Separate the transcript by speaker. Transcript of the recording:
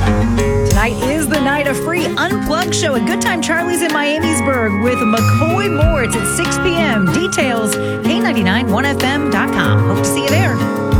Speaker 1: Tonight is the night of free Unplugged show at Good Time Charlie's in Miamisburg with McCoy Moritz at 6 p.m. Details, K99 1FM